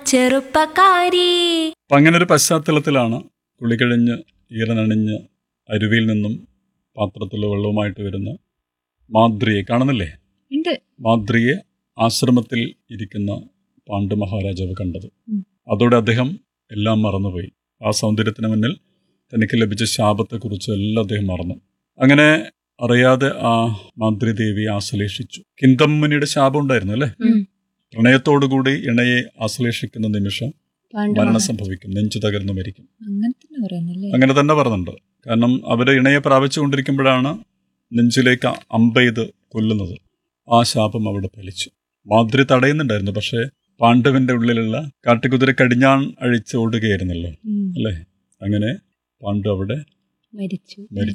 ചെറുപ്പക്കാരി. അപ്പം അങ്ങനെ ഒരു പശ്ചാത്തലത്തിലാണ് കുളി കഴിഞ്ഞ് ഈറനണിഞ്ഞ് അരുവിയിൽ നിന്നും പാത്രത്തിൽ വെള്ളവുമായിട്ട് വരുന്ന മാദ്രിയെ കാണുന്നില്ലേ? മാദ്രിയെ ആശ്രമത്തിൽ ഇരിക്കുന്ന പാണ്ഡു മഹാരാജാവ് കണ്ടത്. അതോടെ അദ്ദേഹം എല്ലാം മറന്നുപോയി. ആ സൗന്ദര്യത്തിന് മുന്നിൽ തനിക്ക് ലഭിച്ച ശാപത്തെക്കുറിച്ച് എല്ലാം അദ്ദേഹം മറന്നു. അങ്ങനെ അറിയാതെ ആ മാദ്രി ദേവിയെ ആശ്ലേഷിച്ചു. കിന്തമ്മുനിയുടെ ശാപം ഉണ്ടായിരുന്നു അല്ലേ? പ്രണയത്തോടുകൂടി ഇണയെ ആശ്ലേഷിക്കുന്ന നിമിഷം മരണം സംഭവിക്കും, നെഞ്ചു തകർന്നു മരിക്കും. അങ്ങനെ തന്നെ പറയുന്നുണ്ട്. കാരണം അവര് ഇണയെ പ്രാപിച്ചുകൊണ്ടിരിക്കുമ്പോഴാണ് നെഞ്ചിലേക്ക് അമ്പെയ്ത് കൊല്ലുന്നത്. ആ ശാപം അവിടെ ഫലിച്ചു. മാദ്രി തടയുന്നുണ്ടായിരുന്നു, പക്ഷേ പാണ്ഡവന്റെ ഉള്ളിലുള്ള കാട്ടുകുതിര കടിഞ്ഞാൺ അഴിച്ച് ഓടുകയായിരുന്നല്ലോ അല്ലേ? അങ്ങനെ പാണ്ഡു അവിടെ മരിച്ചു.